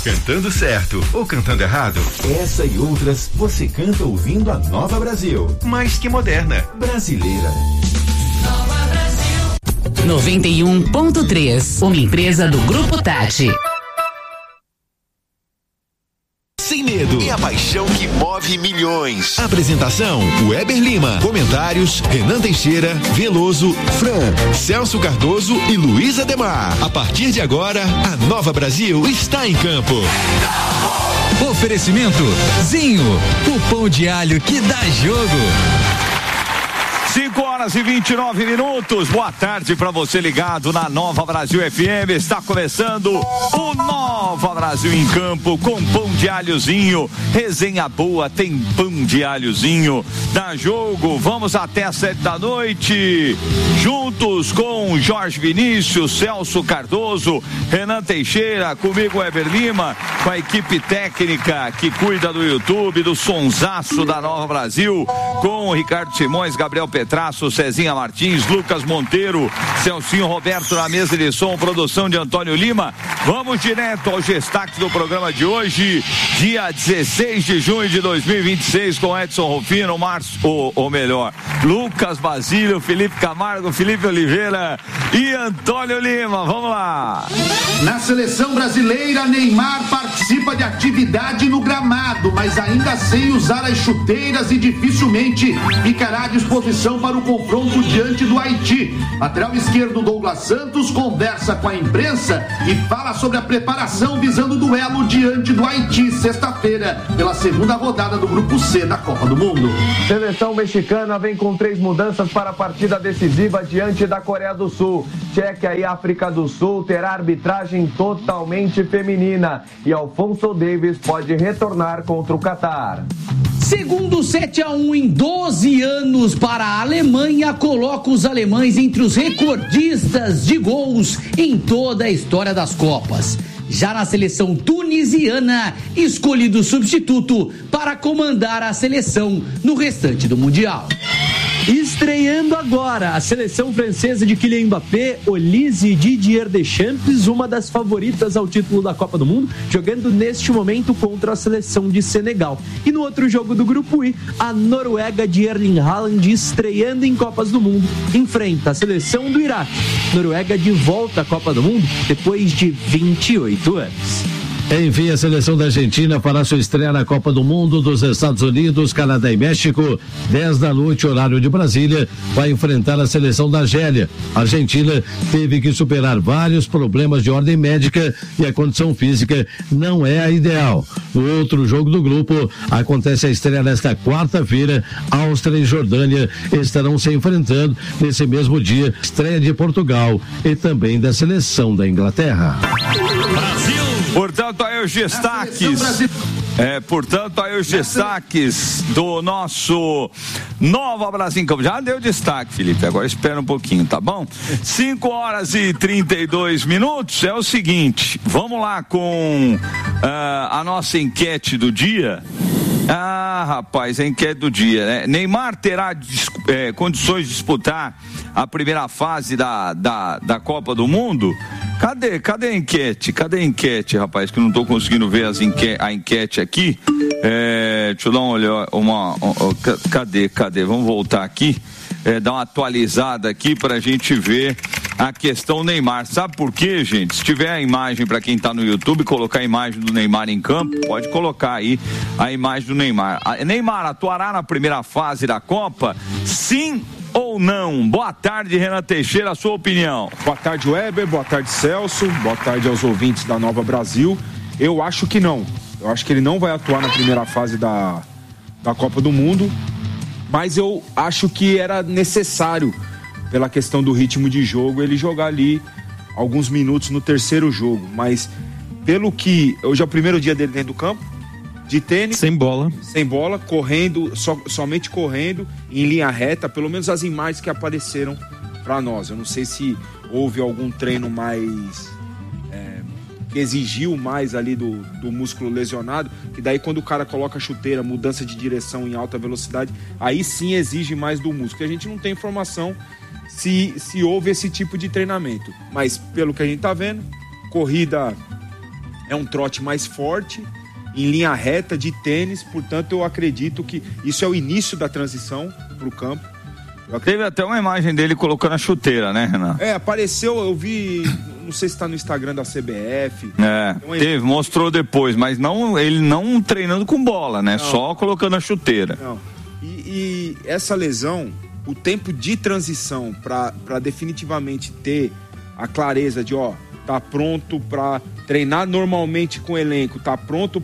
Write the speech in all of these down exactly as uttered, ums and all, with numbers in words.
Cantando certo ou cantando errado? Essa e outras você canta ouvindo a Nova Brasil. Mais que moderna, brasileira. Nova Brasil. noventa e um ponto três. Uma empresa do Grupo Tati. Sem medo é a paixão que move milhões. Apresentação: Weber Lima. Comentários: Renan Teixeira, Veloso, Fran, Celso Cardoso e Luiz Ademar. A partir de agora, a Nova Brasil está em campo. Oferecimento: Zinho, o pão de alho que dá jogo. cinco horas e vinte e nove minutos. Boa tarde para você ligado na Nova Brasil F M. Está começando o Nova Brasil em Campo com pão de alhozinho. Resenha boa, tem pão de alhozinho. Dá jogo, vamos até às sete da noite. Juntos com Jorge Vinícius, Celso Cardoso, Renan Teixeira, comigo Weber Lima, com a equipe técnica que cuida do YouTube, do sonsaço da Nova Brasil, com o Ricardo Simões, Gabriel Petraço, Cezinha Martins, Lucas Monteiro, Celcinho Roberto na mesa de som, produção de Antônio Lima. Vamos direto aos destaques do programa de hoje, dia dezesseis de junho de dois mil e vinte e seis, com Edson Rufino, Márcio, ou, ou melhor, Lucas Basílio, Felipe Camargo, Felipe Oliveira e Antônio Lima. Vamos lá. Na seleção brasileira, Neymar participa de atividade no gramado, mas ainda sem usar as chuteiras e dificilmente ficará à disposição para o confronto diante do Haiti. Lateral esquerdo Douglas Santos conversa com a imprensa e fala sobre a preparação visando o duelo diante do Haiti, sexta-feira, pela segunda rodada do Grupo C da Copa do Mundo. Seleção mexicana vem com três mudanças para a partida decisiva diante da Coreia do Sul. Tchequia e África do Sul terá arbitragem totalmente feminina e Alphonso Davies pode retornar contra o Catar. Segundo sete a um em doze anos para a Alemanha, coloca os alemães entre os recordistas de gols em toda a história das Copas. Já na seleção tunisiana, escolhido substituto para comandar a seleção no restante do Mundial. Estreando agora, a seleção francesa de Kylian Mbappé, Olise e Didier Deschamps, uma das favoritas ao título da Copa do Mundo, jogando neste momento contra a seleção de Senegal. E no outro jogo do Grupo I, a Noruega de Erling Haaland, estreando em Copas do Mundo, enfrenta a seleção do Iraque. Noruega de volta à Copa do Mundo depois de vinte e oito anos. Enfim, a seleção da Argentina fará sua estreia na Copa do Mundo dos Estados Unidos, Canadá e México. dez da noite, horário de Brasília, vai enfrentar a seleção da Argélia. A Argentina teve que superar vários problemas de ordem médica e a condição física não é a ideal. No outro jogo do grupo, acontece a estreia nesta quarta-feira. Áustria e Jordânia estarão se enfrentando nesse mesmo dia. Estreia de Portugal e também da seleção da Inglaterra. Brasil! Portanto, aí os destaques. É, portanto, aí os destaques do nosso Nova Brasil em Campo. Já deu destaque, Felipe. Agora espera um pouquinho, tá bom? cinco horas e trinta e dois minutos. É o seguinte, vamos lá com uh, a nossa enquete do dia. Ah, rapaz, a enquete do dia, né? Neymar terá é, condições de disputar a primeira fase da, da, da Copa do Mundo? Cadê, cadê a enquete? Cadê a enquete, rapaz? Que eu não tô conseguindo ver as enque, a enquete aqui. É, deixa eu dar uma olhada, uma, uma, cadê, cadê? Vamos voltar aqui, é, dar uma atualizada aqui pra gente ver a questão Neymar. Sabe por quê, gente? Se tiver a imagem para quem tá no YouTube, colocar a imagem do Neymar em campo, pode colocar aí a imagem do Neymar. A Neymar atuará na primeira fase da Copa? Sim ou não? Boa tarde, Renan Teixeira, a sua opinião. Boa tarde, Weber, boa tarde, Celso, boa tarde aos ouvintes da Nova Brasil. Eu acho que não. Eu acho que ele não vai atuar na primeira fase da, da Copa do Mundo, mas eu acho que era necessário, pela questão do ritmo de jogo, ele jogar ali alguns minutos no terceiro jogo. Mas pelo que... Hoje é o primeiro dia dele dentro do campo, de tênis. Sem bola. Sem bola, correndo, so, somente correndo, em linha reta, pelo menos as imagens que apareceram para nós. Eu não sei se houve algum treino mais... É, que exigiu mais ali do, do músculo lesionado, que daí quando o cara coloca a chuteira, mudança de direção em alta velocidade, aí sim exige mais do músculo. A gente não tem informação Se, se houve esse tipo de treinamento. Mas, pelo que a gente tá vendo, corrida é um trote mais forte, em linha reta de tênis, portanto eu acredito que isso é o início da transição para o campo. Teve até uma imagem dele colocando a chuteira, né, Renan? É, apareceu, eu vi, não sei se está no Instagram da C B F. É, então, teve, ele... mostrou depois, mas não, ele não treinando com bola, né? Não. Só colocando a chuteira. Não. E, e essa lesão, o tempo de transição para definitivamente ter a clareza de, ó, tá pronto para treinar normalmente com o elenco, tá pronto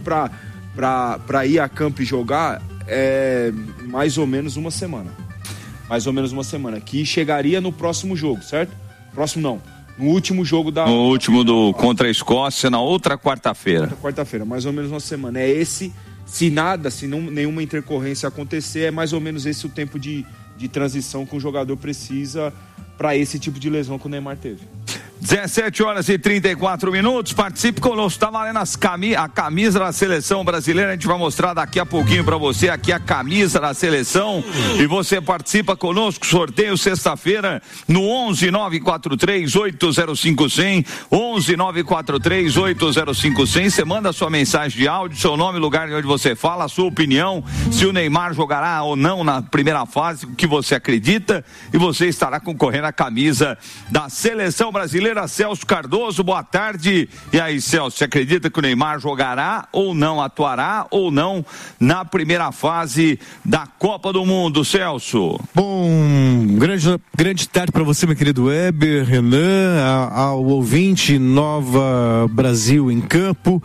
para ir a campo e jogar, é mais ou menos uma semana. Mais ou menos uma semana, que chegaria no próximo jogo, certo? Próximo não, no último jogo da... No último do contra a Escócia, na outra quarta-feira. Outra quarta-feira, mais ou menos uma semana. É esse, se nada, se não, nenhuma intercorrência acontecer, é mais ou menos esse o tempo de, de transição que o jogador precisa para esse tipo de lesão que o Neymar teve. dezessete horas e trinta e quatro minutos, participe conosco, tá valendo as cami- a camisa da seleção brasileira, a gente vai mostrar daqui a pouquinho pra você aqui a camisa da seleção e você participa conosco, sorteio sexta-feira no onze nove quatro três oito zero cinco zero zero, onze nove quatro três oito zero cinco zero zero, você manda sua mensagem de áudio, seu nome, lugar de onde você fala, a sua opinião, se o Neymar jogará ou não na primeira fase, o que você acredita, e você estará concorrendo à camisa da seleção brasileira. Celso Cardoso, boa tarde. E aí, Celso, você acredita que o Neymar jogará ou não, atuará ou não na primeira fase da Copa do Mundo, Celso? Bom, grande, grande tarde para você, meu querido Weber, Renan, ao ouvinte Nova Brasil em Campo.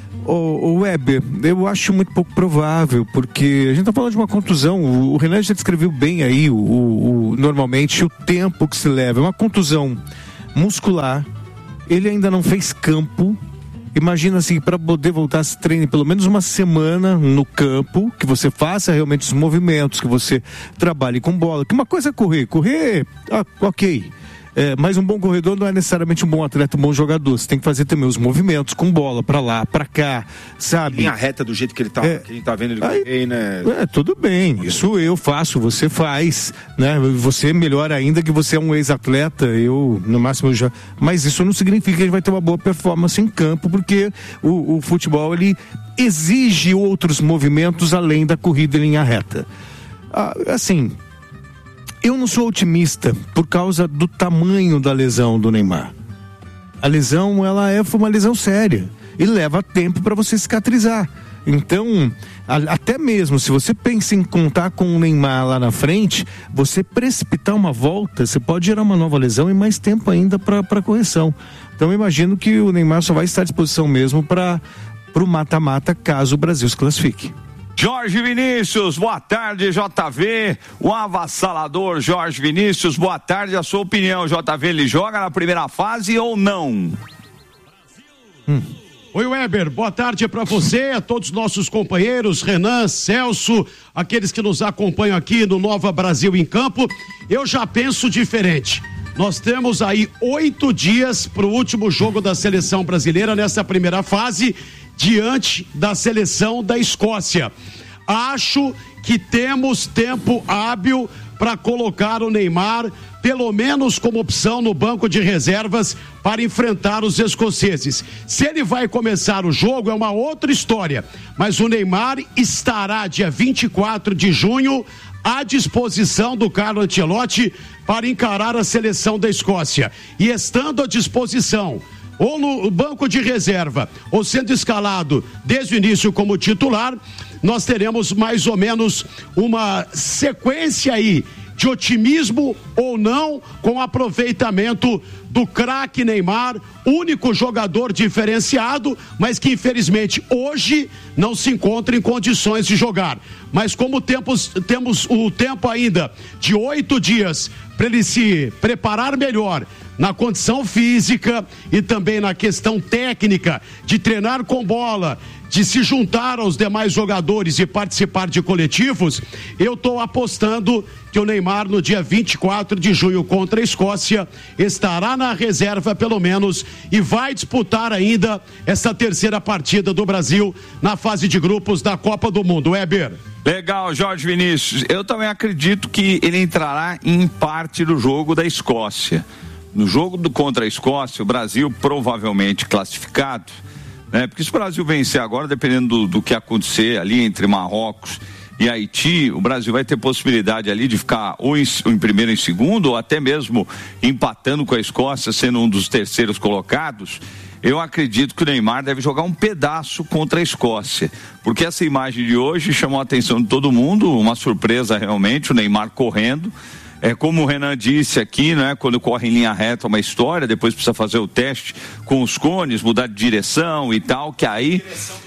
O, o Weber, eu acho muito pouco provável, porque a gente está falando de uma contusão. O, o Renan já descreveu bem aí o, o, o, normalmente o tempo que se leva. É uma contusão muscular, ele ainda não fez campo. Imagina assim, para poder voltar a se treinar pelo menos uma semana no campo, que você faça realmente os movimentos, que você trabalhe com bola, que uma coisa é correr, correr, ah, ok. É, mas um bom corredor não é necessariamente um bom atleta, um bom jogador. Você tem que fazer também os movimentos com bola, pra lá, pra cá, sabe? Linha reta do jeito que ele tá, é, que a gente tá vendo ele aí, correr, né? É, tudo bem, isso eu faço, você faz, né? Você melhor ainda que você é um ex-atleta, eu, no máximo, eu já... Mas isso não significa que ele vai ter uma boa performance em campo, porque o, o futebol, ele exige outros movimentos além da corrida em linha reta. Ah, assim... Eu não sou otimista por causa do tamanho da lesão do Neymar. A lesão, ela é uma lesão séria e leva tempo para você cicatrizar. Então, a, até mesmo se você pensa em contar com o Neymar lá na frente, você precipitar uma volta, você pode gerar uma nova lesão e mais tempo ainda para correção. Então, eu imagino que o Neymar só vai estar à disposição mesmo para o mata-mata caso o Brasil se classifique. Jorge Vinícius, boa tarde, J V, o avassalador Jorge Vinícius, boa tarde, a sua opinião, J V, ele joga na primeira fase ou não? Hum. Oi, Weber, boa tarde para você, a todos os nossos companheiros, Renan, Celso, aqueles que nos acompanham aqui no Nova Brasil em Campo. Eu já penso diferente. Nós temos aí oito dias para o último jogo da seleção brasileira nessa primeira fase, diante da seleção da Escócia. Acho que temos tempo hábil para colocar o Neymar, pelo menos como opção no banco de reservas, para enfrentar os escoceses. Se ele vai começar o jogo é uma outra história, mas o Neymar estará dia vinte e quatro de junho à disposição do Carlo Ancelotti para encarar a seleção da Escócia. E estando à disposição, ou no banco de reserva, ou sendo escalado desde o início como titular, nós teremos mais ou menos uma sequência aí de otimismo ou não, com aproveitamento do craque Neymar, único jogador diferenciado, mas que infelizmente hoje não se encontra em condições de jogar. Mas como temos, temos o tempo ainda de oito dias para ele se preparar melhor na condição física e também na questão técnica de treinar com bola, de se juntar aos demais jogadores e participar de coletivos, eu estou apostando que o Neymar no dia vinte e quatro de junho contra a Escócia estará na reserva pelo menos e vai disputar ainda essa terceira partida do Brasil na fase de grupos da Copa do Mundo. Weber. Legal, Jorge Vinícius. Eu também acredito que ele entrará em parte do jogo da Escócia. No jogo do contra a Escócia, o Brasil provavelmente classificado né? Porque se o Brasil vencer agora, dependendo do, do que acontecer ali entre Marrocos e Haiti, o Brasil vai ter possibilidade ali de ficar ou em, ou em primeiro ou em segundo, ou até mesmo empatando com a Escócia, sendo um dos terceiros colocados. Eu acredito que o Neymar deve jogar um pedaço contra a Escócia, porque essa imagem de hoje chamou a atenção de todo mundo, uma surpresa realmente, o Neymar correndo. É como o Renan disse aqui, né? Quando corre em linha reta uma história, depois precisa fazer o teste com os cones, mudar de direção e tal, que aí...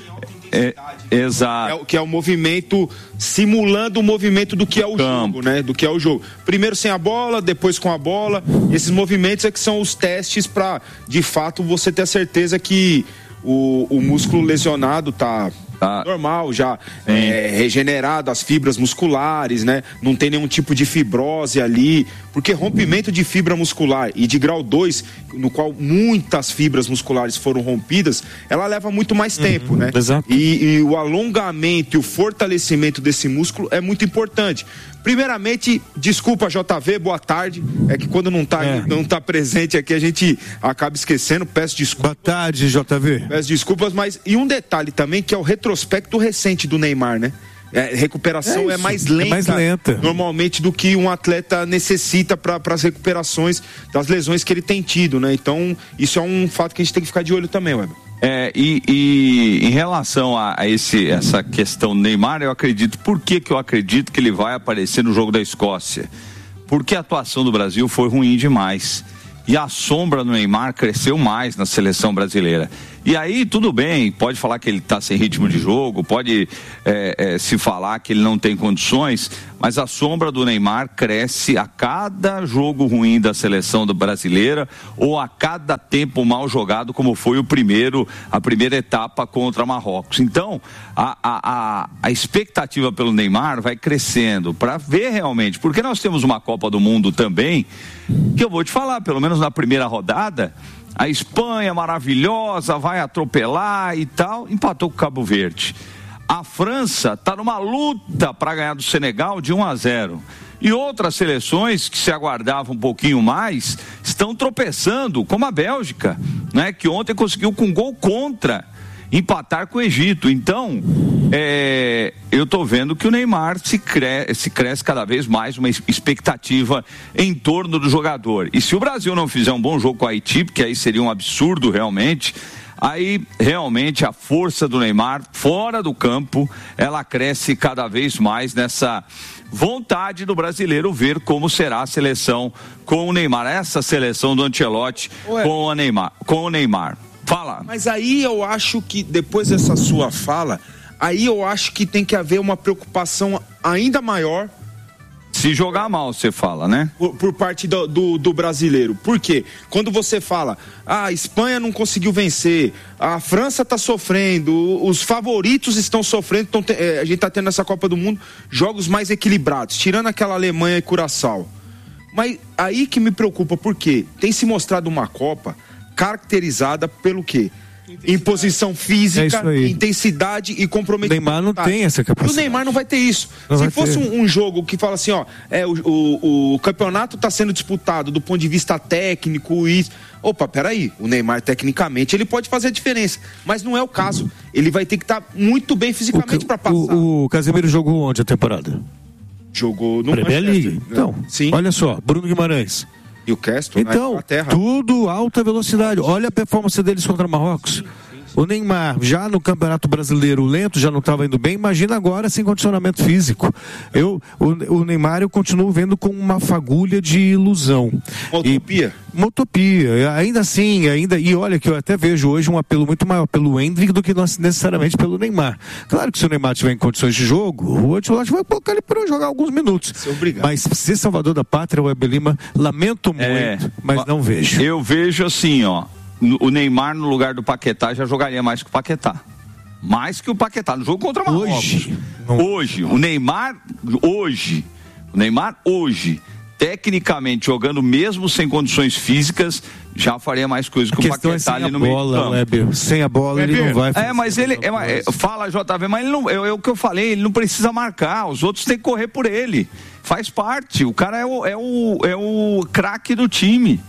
É, exato. É, que é o movimento, simulando o movimento do que é o Campo. jogo, né? Do que é o jogo. Primeiro sem a bola, depois com a bola. Esses movimentos é que são os testes para, de fato, você ter a certeza que o, o músculo lesionado tá... Tá. Normal, já é, regenerado as fibras musculares, né? Não tem nenhum tipo de fibrose ali, porque rompimento de fibra muscular e de grau dois, no qual muitas fibras musculares foram rompidas, ela leva muito mais tempo, uhum, né? Exato. E, e o alongamento e o fortalecimento desse músculo é muito importante. Primeiramente, desculpa, J V, boa tarde. É que quando não tá, é. não tá presente aqui, a gente acaba esquecendo. Peço desculpas. Boa tarde, J V. Peço desculpas, mas... E um detalhe também, que é o retrospecto recente do Neymar, né? É, recuperação é, é mais lenta, é mais lenta normalmente do que um atleta necessita para as recuperações das lesões que ele tem tido, né? Então, isso é um fato que a gente tem que ficar de olho também, Weber. É, e, e em relação a, a esse, essa questão do Neymar, eu acredito, por que que eu acredito que ele vai aparecer no jogo da Escócia? Porque a atuação do Brasil foi ruim demais. E a sombra do Neymar cresceu mais na seleção brasileira. E aí, tudo bem, pode falar que ele está sem ritmo de jogo, pode é, é, se falar que ele não tem condições, mas a sombra do Neymar cresce a cada jogo ruim da seleção brasileira ou a cada tempo mal jogado, como foi o primeiro, a primeira etapa contra Marrocos. Então, a, a, a, a expectativa pelo Neymar vai crescendo para ver realmente, porque nós temos uma Copa do Mundo também, que eu vou te falar, pelo menos na primeira rodada, a Espanha maravilhosa, vai atropelar e tal, empatou com o Cabo Verde. A França está numa luta para ganhar do Senegal de um a zero. E outras seleções que se aguardavam um pouquinho mais estão tropeçando, como a Bélgica, né, que ontem conseguiu com gol contra empatar com o Egito. Então, é, eu estou vendo que o Neymar se, cre- se cresce cada vez mais uma expectativa em torno do jogador. E se o Brasil não fizer um bom jogo com a Haiti, porque aí seria um absurdo realmente, aí realmente a força do Neymar fora do campo, ela cresce cada vez mais nessa vontade do brasileiro ver como será a seleção com o Neymar, essa seleção do Ancelotti com o Neymar, com o Neymar. Fala. Mas aí eu acho que, depois dessa sua fala, aí eu acho que tem que haver uma preocupação ainda maior. Se jogar mal, você fala, né? Por, por parte do, do, do brasileiro. Por quê? Quando você fala, ah, a Espanha não conseguiu vencer, a França está sofrendo, os favoritos estão sofrendo, então, é, a gente está tendo nessa Copa do Mundo jogos mais equilibrados, tirando aquela Alemanha e Curaçao. Mas aí que me preocupa, por quê? Tem se mostrado uma Copa caracterizada pelo quê? Imposição física, é intensidade e comprometimento. O Neymar não tem essa capacidade. E o Neymar não vai ter isso. Não Se fosse um, um jogo que fala assim, ó, é, o, o, o campeonato está sendo disputado do ponto de vista técnico e... Opa, peraí, o Neymar tecnicamente ele pode fazer a diferença, mas não é o caso. Ele vai ter que estar tá muito bem fisicamente para passar. O, o Casemiro jogou onde a temporada? Jogou no Premier League. Então, sim. Olha só, Bruno Guimarães. E o Castro, então, né? tudo alta velocidade. Olha a performance deles contra Marrocos. O Neymar, já no Campeonato Brasileiro lento, já não estava indo bem. Imagina agora sem condicionamento físico. Eu, o, o Neymar eu continuo vendo com uma fagulha de ilusão. Uma utopia? E, uma utopia. Ainda assim, ainda. E olha que eu até vejo hoje um apelo muito maior pelo Endrick do que necessariamente pelo Neymar. Claro que se o Neymar tiver em condições de jogo, o Ancelotti vai colocar ele para jogar alguns minutos. Mas ser salvador da pátria, o Weber Lima, lamento muito, é, mas não vejo. Eu vejo assim, ó. O Neymar no lugar do Paquetá já jogaria mais que o Paquetá. Mais que o Paquetá no jogo contra o Marrocos. Hoje, não... hoje, o Neymar hoje, o Neymar hoje, tecnicamente jogando mesmo sem condições físicas, já faria mais coisa que o Paquetá é ali no meio do campo. Weber. Sem a bola Weber. Ele não vai fazer. É, mas ele é, é, fala J V, mas ele não, é, é o que eu falei, ele não precisa marcar, os outros têm que correr por ele. Faz parte, o cara é o é o, é o craque do time.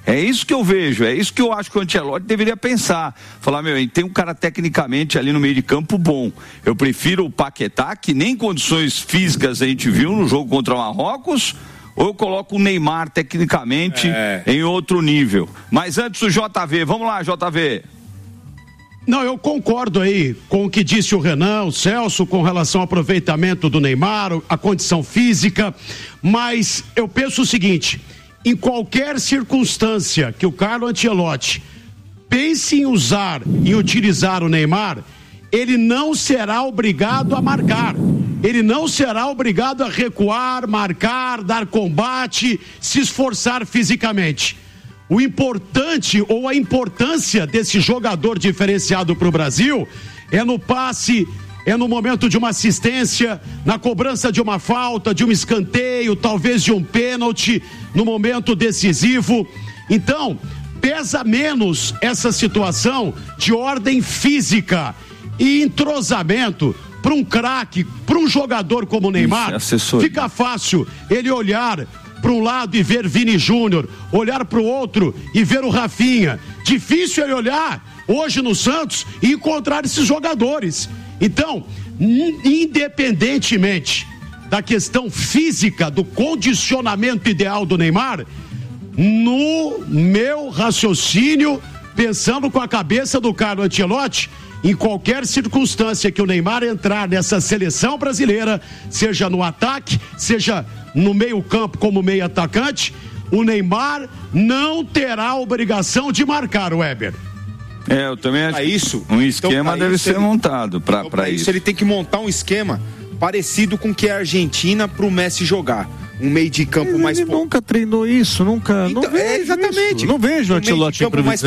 É isso que eu vejo, é isso que eu acho que o Ancelotti deveria pensar. Falar, meu, tem um cara tecnicamente ali no meio de campo bom. Eu prefiro o Paquetá, que nem condições físicas a gente viu no jogo contra o Marrocos, ou eu coloco o Neymar tecnicamente é. em outro nível. Mas antes o J V, vamos lá, J V. Não, eu concordo aí com o que disse o Renan, o Celso, com relação ao aproveitamento do Neymar, a condição física, mas eu penso o seguinte, em qualquer circunstância que o Carlo Ancelotti pense em usar e utilizar o Neymar, ele não será obrigado a marcar, ele não será obrigado a recuar, marcar, dar combate, se esforçar fisicamente. O importante ou a importância desse jogador diferenciado para o Brasil é no passe, é no momento de uma assistência, na cobrança de uma falta, de um escanteio, talvez de um pênalti, no momento decisivo. Então, pesa menos essa situação de ordem física e entrosamento para um craque, para um jogador como o Neymar. Isso, fica fácil ele olhar para um lado e ver Vini Júnior, olhar para o outro e ver o Rafinha. Difícil ele olhar hoje no Santos e encontrar esses jogadores. Então, independentemente da questão física, do condicionamento ideal do Neymar, no meu raciocínio, pensando com a cabeça do Carlo Ancelotti, em qualquer circunstância que o Neymar entrar nessa seleção brasileira, seja no ataque, seja no meio campo como meio atacante, o Neymar não terá obrigação de marcar, o Weber. É, eu também acho pra isso, um esquema então, deve isso ser ele, montado para então, isso. isso. Ele tem que montar um esquema parecido com o que é a Argentina pro Messi jogar. Um meio de campo ele mais... Ele nunca treinou isso, nunca... Então, não vejo é exatamente. Isso. Não vejo o Ancelotti improvisando.